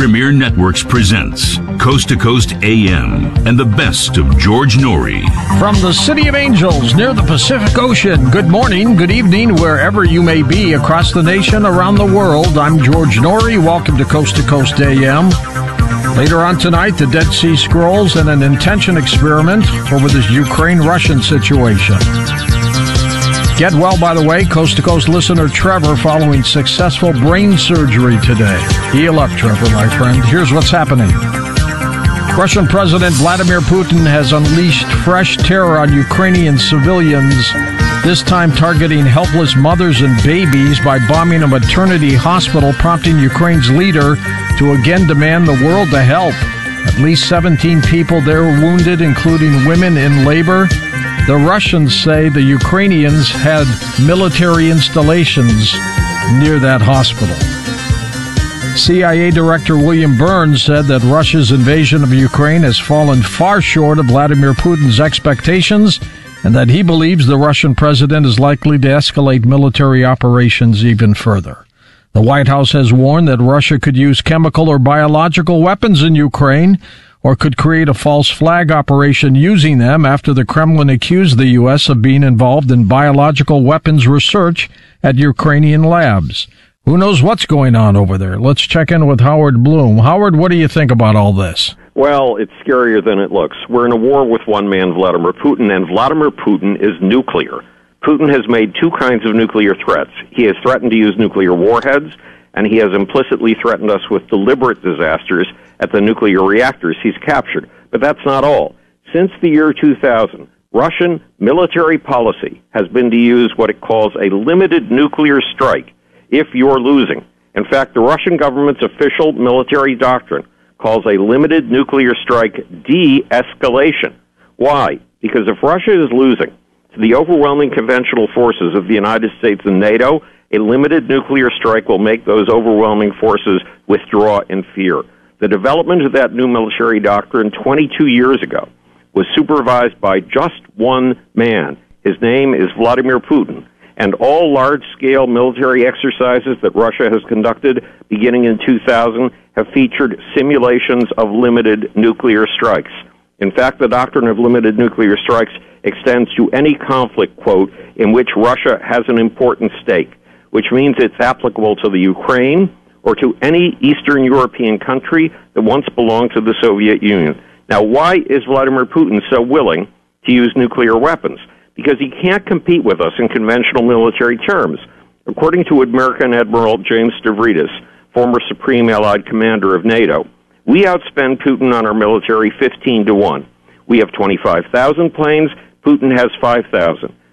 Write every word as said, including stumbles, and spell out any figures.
Premier Networks presents Coast to Coast A M and the best of George Noory. From the City of Angels near the Pacific Ocean, good morning, good evening, wherever you may be across the nation, around the world. I'm George Noory. Welcome to Coast to Coast A M. Later on tonight, the Dead Sea Scrolls and an intention experiment over this Ukraine-Russian situation. Get well, by the way, Coast to Coast listener Trevor following successful brain surgery today. Heal up, Trevor, my friend. Here's what's happening. Russian President Vladimir Putin has unleashed fresh terror on Ukrainian civilians, this time targeting helpless mothers and babies by bombing a maternity hospital, prompting Ukraine's leader to again demand the world to help. At least seventeen people there were wounded, including women in labor. The Russians say the Ukrainians had military installations near that hospital. C I A Director William Burns said that Russia's invasion of Ukraine has fallen far short of Vladimir Putin's expectations and that he believes the Russian president is likely to escalate military operations even further. The White House has warned that Russia could use chemical or biological weapons in Ukraine, or could create a false flag operation using them after the Kremlin accused the U S of being involved in biological weapons research at Ukrainian labs. Who knows what's going on over there? Let's check in with Howard Bloom. Howard, what do you think about all this? Well, it's scarier than it looks. We're in a war with one man, Vladimir Putin, and Vladimir Putin is nuclear. Putin has made two kinds of nuclear threats. He has threatened to use nuclear warheads, and he has implicitly threatened us with deliberate disasters at the nuclear reactors he's captured. But that's not all. Since the year two thousand, Russian military policy has been to use what it calls a limited nuclear strike if you're losing. In fact, the Russian government's official military doctrine calls a limited nuclear strike de-escalation. Why? Because if Russia is losing to the overwhelming conventional forces of the United States and NATO, a limited nuclear strike will make those overwhelming forces withdraw in fear. The development of that new military doctrine twenty-two years ago was supervised by just one man. His name is Vladimir Putin. And all large-scale military exercises that Russia has conducted beginning in two thousand have featured simulations of limited nuclear strikes. In fact, the doctrine of limited nuclear strikes extends to any conflict, quote, in which Russia has an important stake, which means it's applicable to the Ukraine or to any Eastern European country that once belonged to the Soviet Union. Now, why is Vladimir Putin so willing to use nuclear weapons? Because he can't compete with us in conventional military terms. According to American Admiral James Stavridis, former Supreme Allied Commander of NATO, we outspend Putin on our military fifteen to one. We have twenty-five thousand planes, Putin has five thousand.